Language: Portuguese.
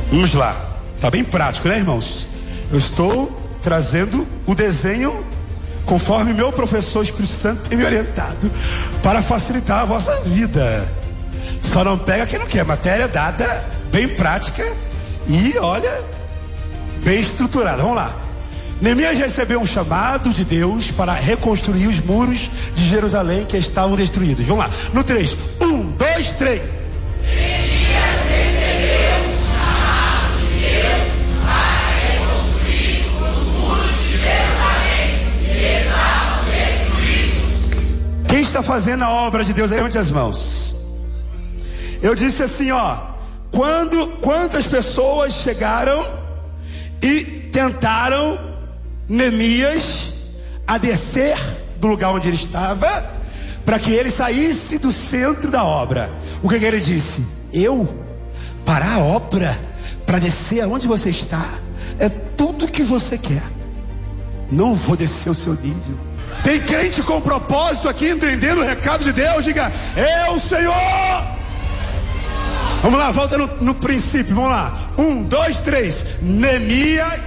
Vamos lá. Tá bem prático, né, irmãos? Eu estou trazendo o desenho conforme meu professor Espírito Santo tem me orientado, para facilitar a vossa vida. Só não pega quem não quer. Matéria dada, bem prática e, olha, bem estruturada. Vamos lá. Neemias recebeu um chamado de Deus para reconstruir os muros de Jerusalém que estavam destruídos. Vamos lá. No 3. 1, 2, 3. Neemias recebeu um chamado de Deus para reconstruir os muros de Jerusalém que estavam destruídos. Quem está fazendo a obra de Deus? Levante as mãos. Eu disse assim, ó. Quantas pessoas chegaram e tentaram Neemias a descer do lugar onde ele estava, para que ele saísse do centro da obra? O que ele disse? Eu parar a obra para descer aonde você está é tudo que você quer. Não vou descer o seu nível. Tem crente com propósito aqui, entendendo o recado de Deus? Diga, é o Senhor. Vamos lá, volta no princípio, vamos lá. 1, 2, 3. Neemias